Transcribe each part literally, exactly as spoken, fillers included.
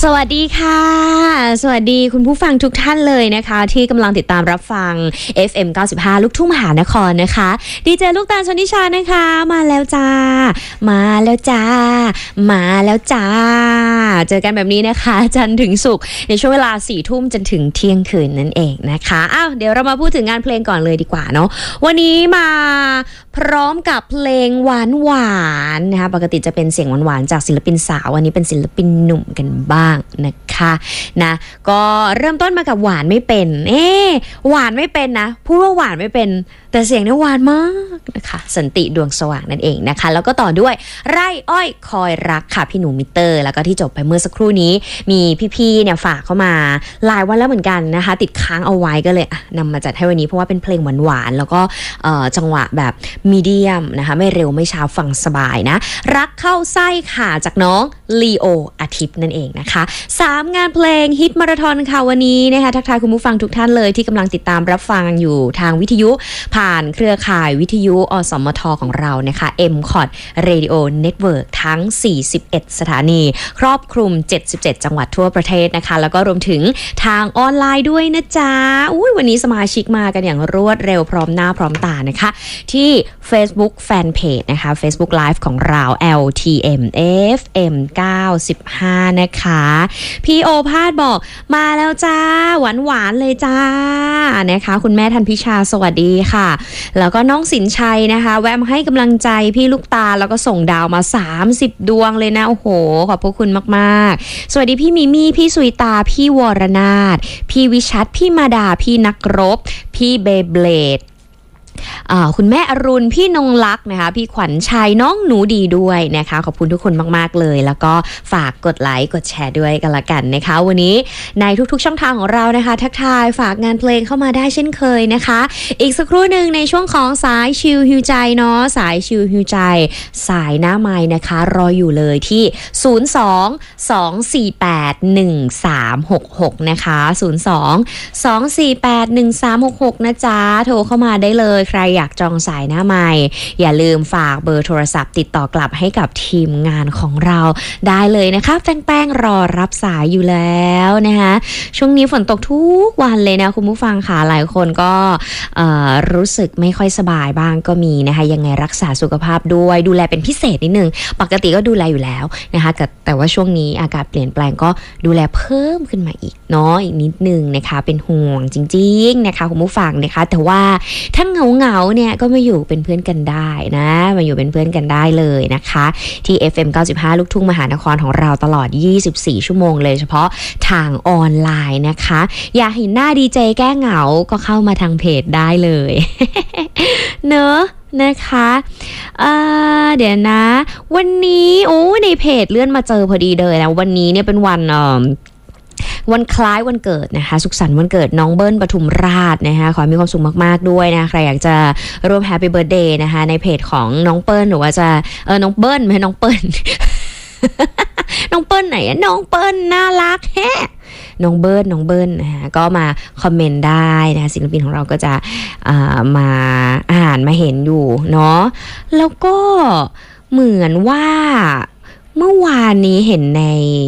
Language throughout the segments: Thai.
วัสดีค่ะสวัสดีคุณผู้ฟังทุกท่านเลยนะคะที่กำลังติดตามรับฟัง เอฟ เอ็ม เก้าสิบห้า ลูกทุ่งมหานครนะคะดีเจลูกตาลชนทิชานะคะมาแล้วจ้ามาแล้วจ้ามาแล้วจ้าเจอกันแบบนี้นะคะจันทร์ถึงศุกร์ในช่วงเวลาสี่ทุ่มจนถึงเที่ยงคืนนั่นเองนะคะอ้าวเดี๋ยวเรามาพูดถึงงานเพลงก่อนเลยดีกว่าเนาะวันนี้มาพร้อมกับเพลงหวานหวานนะคะปกติจะเป็นเสียงหวานๆจากศิลปินสาววันนี้เป็นศิลปินหนุ่มกันบ้างนะคะนะก็เริ่มต้นมากับหวานไม่เป็นเอ๊หวานไม่เป็นนะพูดว่าหวานไม่เป็นแต่เสียงเนี่ยหวานมากนะคะสันติดวงสว่างนั่นเองนะคะแล้วก็ต่อด้วยไร่อ้อยคอยรักค่ะพี่หนูมิเตอร์แล้วก็ที่จบไปเมื่อสักครู่นี้มีพี่ๆเนี่ยฝากเข้ามาหลายวันแล้วเหมือนกันนะคะติดค้างเอาไว้ก็เลยนำมาจัดให้วันนี้เพราะว่าเป็นเพลงหวานๆแล้วก็จังหวะแบบมีเดียมนะคะไม่เร็วไม่ช้าฟังสบายนะรักเข้าไส้ค่ะจากน้องลีโออาทิตย์นั่นเองนะคะสามงานเพลงฮิตมาราธอนค่ะวันนี้นะคะทักทายคุณผู้ฟังทุกท่านเลยที่กำลังติดตามรับฟังอยู่ทางวิทยุผ่านเครือข่ายวิทยุอสมทของเรานะคะ เอ็ม คอท Radio Network ทั้งสี่สิบเอ็ดสถานีครอบคลุมเจ็ดสิบเจ็ดจังหวัดทั่วประเทศนะคะแล้วก็รวมถึงทางออนไลน์ด้วยนะจ๊ะอุ้ยวันนี้สมาชิกมากันอย่างรวดเร็วพร้อมหน้าพร้อมตานะคะที่ Facebook Fanpage นะคะ Facebook Live ของเรา แอล ที เอ็ม เอฟ เอ็ม เก้าสิบห้า นะคะพี่โอภาสบอกมาแล้วจ้าหวานหวานเลยจ้านะคะคุณแม่ทันพิชาสวัสดีค่ะแล้วก็น้องสินชัยนะคะแวะมาให้กำลังใจพี่ลูกตาแล้วก็ส่งดาวมาสามสิบดวงเลยนะโอ้โหขอบพระคุณมากๆสวัสดีพี่มิมี่พี่สุยตาพี่วรนาถพี่วิชัดพี่มาดาพี่นักรบพี่เบเบลดคุณแม่อรุณพี่นงลักษ์นะคะพี่ขวัญชัยน้องหนูดีด้วยนะคะขอบคุณทุกคนมากๆเลยแล้วก็ฝากกดไลค์กดแชร์ด้วยกันละกันนะคะวันนี้ในทุกๆช่องทางของเรานะคะทักทายฝากงานเพลงเข้ามาได้เช่นเคยนะคะอีกสักครู่หนึ่งในช่วงของสายชิลฮิวใจเนาะสายชิลฮิวใจสายหน้าไมค์นะคะรออยู่เลยที่ศูนย์ สอง สอง สี่ แปด หนึ่ง สาม หก หกนะคะศูนย์ สอง สอง สี่ แปด หนึ่ง สาม หก หกนะจ๊ะโทรเข้ามาได้เลยใครอยากจองสายหน้าไมค์อย่าลืมฝากเบอร์โทรศัพท์ติดต่อกลับให้กับทีมงานของเราได้เลยนะคะแป้งๆรอรับสายอยู่แล้วนะคะช่วงนี้ฝนตกทุกวันเลยนะคุณผู้ฟังค่ะหลายคนก็รู้สึกไม่ค่อยสบายบ้างก็มีนะคะยังไงรักษาสุขภาพด้วยดูแลเป็นพิเศษนิดนึงปกติก็ดูแลอยู่แล้วนะคะแต่ว่าช่วงนี้อากาศเปลี่ยนแปลงก็ดูแลเพิ่มขึ้นมาอีกเนาะอีกนิดนึงนะคะเป็นห่วงจริงๆนะคะคุณผู้ฟังนะคะแต่ว่าถ้าเหงาเหงาเนี่ยก็มาอยู่เป็นเพื่อนกันได้นะมาอยู่เป็นเพื่อนกันได้เลยนะคะที่ เอฟ เอ็ม เก้าสิบห้า ลูกทุ่งมหานครของเราตลอดยี่สิบสี่ชั่วโมงเลยเฉพาะทางออนไลน์นะคะอยากเห็นหน้าดีเจแก้เหงาก็เข้ามาทางเพจได้เลย เนอะนะคะเอ่อเดี๋ยวนะวันนี้โอ้ในเพจเลื่อนมาเจอพอดีเลยนะวันนี้เนี่ยเป็นวันเอ่อวันคล้ายวันเกิดนะคะสุขสันต์วันเกิดน้องเบิ้ลปทุมราชนะคะขอให้มีความสุขมากๆด้วยนะใครอยากจะร่วมแฮปปี้เบิร์ธเดย์นะคะในเพจของน้องเปิ้ลหรือว่าจะเออน้องเบิ้ลไม่ใช่น้องเปิ้ล น้องเปิ้ลไหนอะน้องเปิ้ลน่ารักแฮะน้องเบิ้ลน้องเบิ้ลนะคะก็มาคอมเมนต์ได้นะศิลปินของเราก็จะมาอ่านมาเห็นอยู่เนาะแล้วก็เหมือนว่าเมื่อวานนี้เห็นใน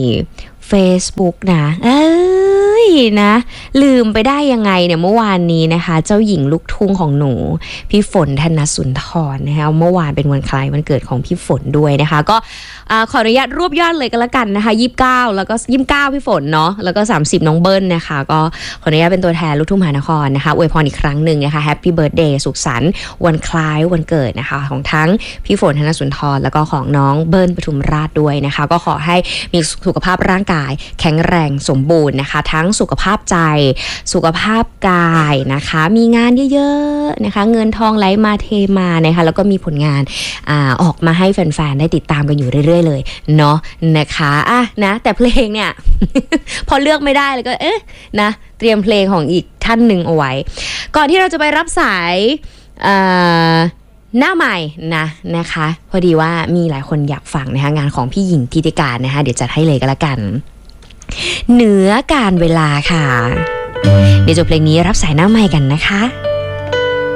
Facebook นะเอ้ยนะลืมไปได้ยังไงเนี่ยเมื่อวานนี้นะคะเจ้าหญิงลูกทุ่งของหนูพี่ฝนธนสุนทรนะคะเมื่อวานเป็นวันคล้ายวันเกิดของพี่ฝนด้วยนะคะก็ขออนุญาตรวบยอดเลยกันละกันนะคะยี่สิบเก้าแล้วก็ยี่สิบเก้าพี่ฝนเนาะแล้วก็สามสิบน้องเบิ้ลนะคะก็ขออนุญาตเป็นตัวแทนลูกทุ่งมหานครนะคะอวยพรอีกครั้งหนึ่งนะคะแฮปปี้เบิร์ธเดย์สุขสันต์วันคล้ายวันเกิดนะคะของทั้งพี่ฝนธนสุนทรแล้วก็ของน้องเบิ้ลปทุมราชด้วยนะคะก็ขอให้มีสุขภาพร่างกายแข็งแรงสมบูรณ์นะคะทั้งสุขภาพใจสุขภาพกายนะคะมีงานเยอะๆนะคะเงินทองไหลมาเทมานะคะแล้วก็มีผลงานอ่าออกมาให้แฟนๆได้ติดตามกันอยู่เรื่อยๆเลยเนาะนะคะอ่ะนะแต่เพลงเนี่ย พอเลือกไม่ได้เลยก็เอ๊ะนะเตรียมเพลงของอีกท่านหนึ่งเอาไว้ก่อนที่เราจะไปรับสายอ่าหน้าใหม่นะนะคะพอดีว่ามีหลายคนอยากฟังนะคะงานของพี่หญิงทิติการนะคะเดี๋ยวจัดให้เลยก็แล้วกันเหนือการเวลาค่ะเดี๋ยวจบเพลงนี้รับสายหน้าใหม่กันนะคะ